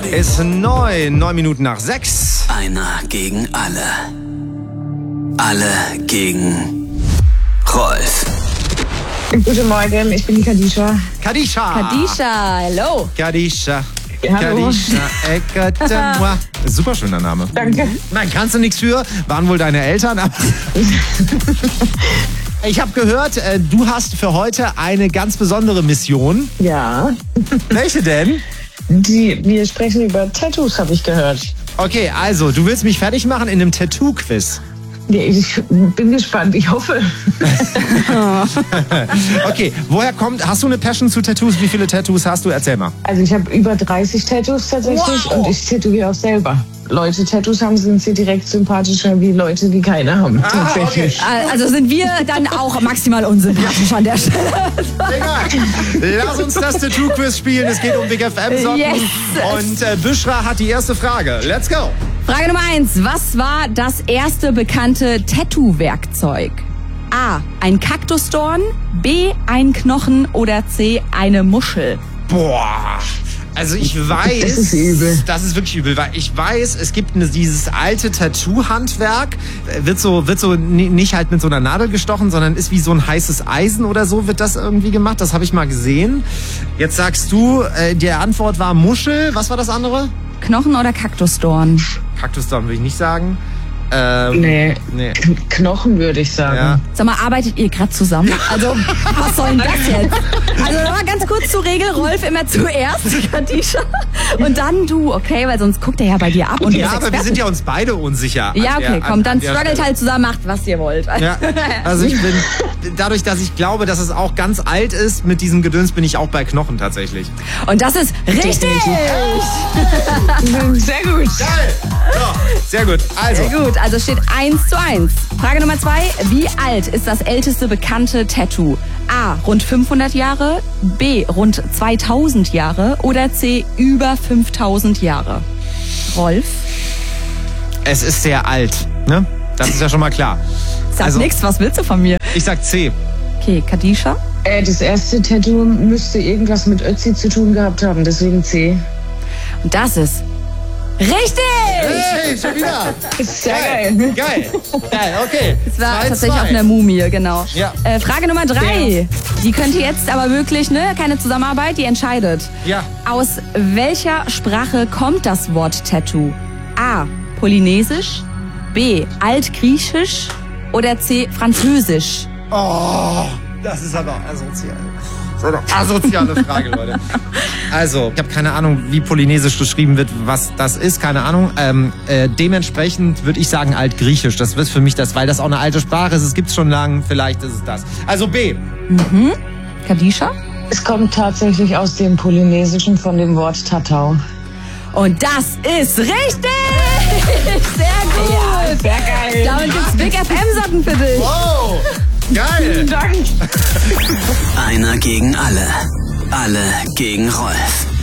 Ist 9 Minuten nach 6. Einer gegen alle. Alle gegen Rolf. Guten Morgen, ich bin die Kadisha. Kadisha, hello. Kadisha. Hallo. Kadisha, super schöner Name. Danke. Nein, kannst du nichts für. Waren wohl deine Eltern. Ich habe gehört, du hast für heute eine ganz besondere Mission. Ja. Welche denn? Wir sprechen über Tattoos, habe ich gehört. Okay, also, du willst mich fertig machen in einem Tattoo-Quiz. Ja, ich bin gespannt, ich hoffe. Okay, hast du eine Passion zu Tattoos? Wie viele Tattoos hast du? Erzähl mal. Also ich habe über 30 Tattoos tatsächlich. Wow. Und ich tätowiere auch selber. Leute, Tattoos haben, sind sie direkt sympathischer wie Leute, die keine haben. Tatsächlich. Okay. Also sind wir dann auch maximal unsympathisch an der Stelle. Egal. Lass uns das Tattoo-Quiz spielen. Es geht um Big FM-Socken. Yes. Und Büschra hat die erste Frage. Let's go. Frage Nummer 1. Was war das erste bekannte Tattoo-Werkzeug? A. Ein Kaktusdorn, B. ein Knochen oder C. eine Muschel? Boah. Also ich weiß, Das ist übel. Das ist wirklich übel, weil ich weiß, es gibt dieses alte Tattoo-Handwerk, wird so nicht halt mit so einer Nadel gestochen, sondern ist wie so ein heißes Eisen oder so, wird das irgendwie gemacht. Das habe ich mal gesehen. Jetzt sagst du, die Antwort war Muschel. Was war das andere? Knochen oder Kaktusdorn? Kaktusdorn würde ich nicht sagen. Nee. Nee. Knochen würde ich sagen. Ja. Sag mal, arbeitet ihr gerade zusammen? Also, was soll denn das jetzt? Also, mal ganz kurz zur Regel. Rolf immer zuerst, Kadisha. Und dann du, okay? Weil sonst guckt er ja bei dir ab. Und du Ja, bist aber wir Experte. sind ja uns beide unsicher. Ja, okay, komm, dann struggelt Stelle. halt zusammen, macht, was ihr wollt. Ja, also ich bin, dadurch, dass ich glaube, dass es auch ganz alt ist, mit diesem Gedöns bin ich auch bei Knochen tatsächlich. Und das ist richtig! Sehr gut. Geil! So, sehr gut. Also, Sehr gut, also steht 1:1. Frage Nummer 2. Wie alt ist das älteste bekannte Tattoo? A. Rund 500 Jahre, B. Rund 2000 Jahre oder C. Über 5000 Jahre? Rolf? es ist sehr alt, ne? Das ist ja schon mal klar. Sag nix, was willst du von mir? Ich sag C. Okay, Kadisha? Das erste Tattoo müsste irgendwas mit Ötzi zu tun gehabt haben, deswegen C. Und das ist richtig! Hey, schon wieder. Sehr geil. Geil, okay. Es war 2-2. tatsächlich auf einer Mumie, genau. Ja. Frage Nummer 3. Die könnte jetzt aber wirklich, keine Zusammenarbeit, die entscheidet. Ja. Aus welcher Sprache kommt das Wort Tattoo? A. Polynesisch, B. Altgriechisch oder C. Französisch? Oh, das ist aber asozial. Das ist eine asoziale Frage, Leute. Also, ich habe keine Ahnung, wie Polynesisch geschrieben wird, was das ist, keine Ahnung. Dementsprechend würde ich sagen Altgriechisch. Das wird für mich das, weil das auch eine alte Sprache ist. Es gibt's schon lange, vielleicht ist es das. Also B. Mhm. Kadisha? Es kommt tatsächlich aus dem Polynesischen von dem Wort Tatau. Und das ist richtig! Sehr gut! Ja, sehr geil. Damit gibt's Big FM-Socken für dich. Wow, geil. Danke. Einer gegen alle. Alle gegen Rolf.